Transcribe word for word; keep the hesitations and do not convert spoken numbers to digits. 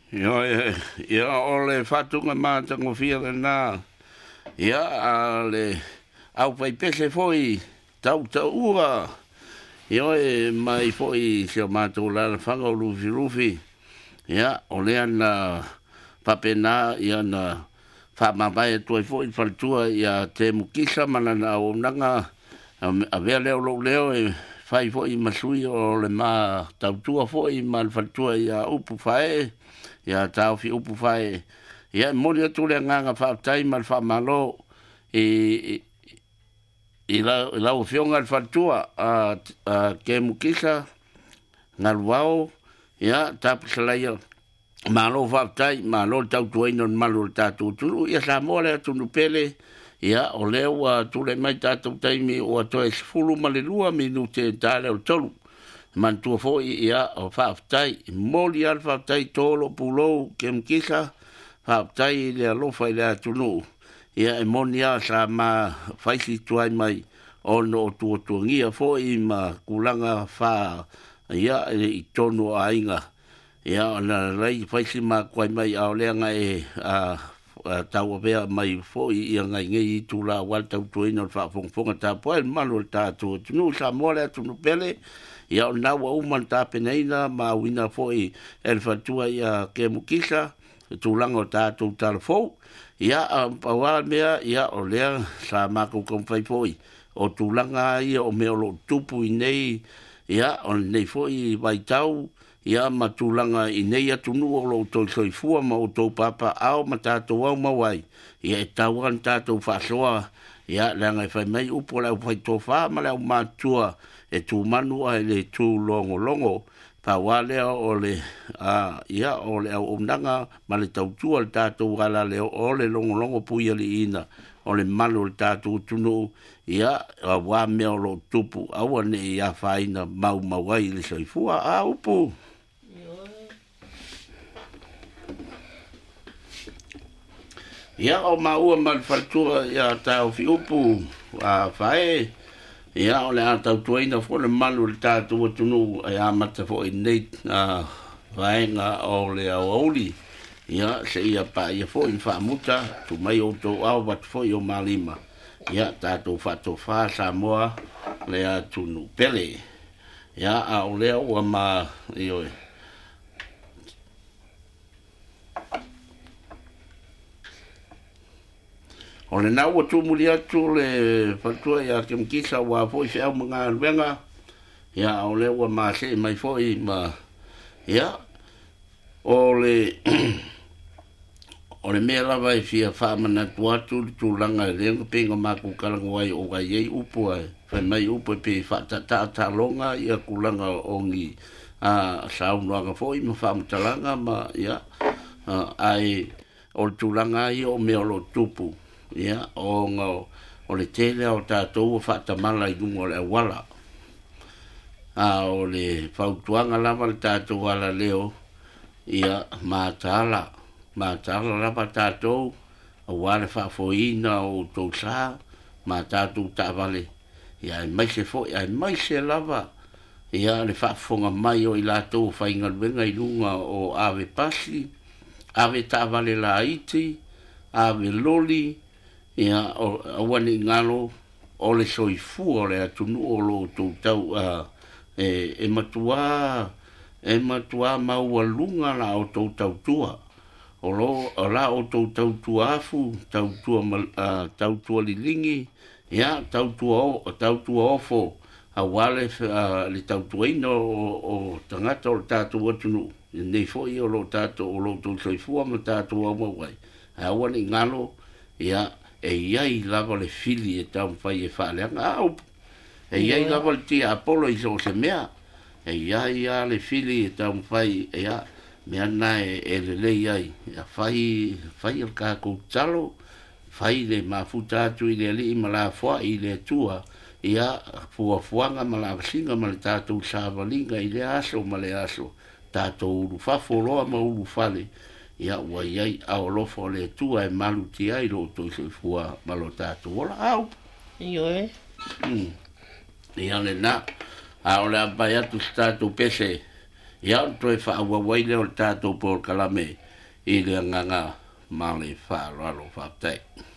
Ia, ia o le whatunga mātango whia le nā. Ia, a le au pai pese foi, tau tau ua. Ia e mai foi se o mātou lana whanga o lufi lufi. Ia, o lea na papena, ia na whamamai e tuai foi whaltua, ia te mukisa mana na o nanga, a vea leo lo leo e whai foi masui o le mā tautua foi, ma le whaltua ia upu whae, ia tau fi upu whae. Ia mori atu le nganga whaatai ma le whaamalo i i la la o fionga le whaltua a ke mukisa ngaluao, ia tapu salaia malo whaatai, malo tautua ino malo tatu tulu, ia sa mole atu nupele. Ia o leo a tule mai tātou taimi o atoe sifulu ma le lua minute tāle o tolu. Mantua foi ia o whaaftai, moli al whaaftai tolo pulou ke mkisa, whaaftai le alofa i le atunu. Ia e moni a sa ma whaisi tuai mai o no tua tuangia foi ma kulanga wha ia i tonu a inga. Ia o na rei whaisi ma kwai mai ao leanga e a Uh, tau avea mai foi ia ngai ngai i tu la wal tau tuina o whaafongfonga tā poe malu tā tu tunu sa mole atu pele ia o nawa uman tā peneina ma wina foi el fatua ia ke mukisa tu lango tā tu talfou ia a pawa mea ia o lea sa mako kompai foi o tu langa ia o mea lo tupu i nei ia o nei foi vai tau ia matulanga i nei atu nu o lo tau soifua ma o tau papa au ma tātou au mawai. Ia e tauan tātou whasoa, ia leanga i whai mai upo lau whai tō wha ma lau mātua e tū manua e le tū longo longo. Pa wālea o le, uh, ia o le au omnanga ma le tau tua le tātou wala leo o le longo longo puia li ina. O le malu le tātou tunu, ia a wā mea o lo tupu, aua ne ia whaina mau mawai le soifua, a upu. Ia o maua mal faltua ia tau fi upu a fae. Ia o le atau tuaina fo le malu le tātou tunu a amata fo i nei a vaenga o le au auli. Ia se ia pa ia fo i whaamuta tu mai o tō au wat fo i o malima. Ia tātou whato wha Samoa le a tunu pele. Ia a o lea ua ma ioe. O le nau o tūmuri atu le whatua ia ke mkisa wa fo i whiau mga alwenga. Ia o le ua ma se mai fo i ma. Ia o le o le mea lawa i fia whaamana tuatu tu langa i renga penga maku kalanga wai o gai ei upu ai. Whai mai upu e pe whaata ta longa ia kulanga o ngi a saunuanga fo i ma whaamutalanga ma ia ai o tūlanga i o mea lo tupu. Ia o ngau o le tele o tātou o whaatamala i nungo le wala. A o le whautuanga lava le tātou wala leo ia mātala. Mātala lava tātou a wale whaafoina o tō sā mā tātou tāwale. Ia e maise fo, ia e maise lava. Ia le whaafonga mai o i lātou whaingaluenga i nunga o awe pasi, awe tāwale la iti, awe loli, ia o awani ngalo o le soifu o le atunu o lo tau tau uh, e, e matua e matua maua lunga la o tau tau tua o lo o la o tau tau tua afu tau tua uh, tau tua lilingi ia tau tua o tau tua ofo a wale uh, le tau tua ino o, o tangata o le tatu atunu nei foi o lo tatu o lo tau soifu o ma tatu o mawai awani ngalo ia e iai lava le fili e tau whai e whaaleanga au. E iai lava le tia Apollo i so se mea. E iai a le fili e tau whai e a mea nae e le le iai. E whai, whai al kākou talo, whai le mafuta atu i le li i mala fua i le tua. Ia fua fuanga mala singa ma le tātou sāwalinga i le aso ma le aso. Tātou uru whafoloa ma uru whale. Ia ua iai au lofo le tua e malu ti ai lo to se fua malo tatu ola au. Io e. Ia le na. A o le abai atu statu pese ia to e fa wa wai le o tato por kalame i le nganga ma le fa lo lo fa tai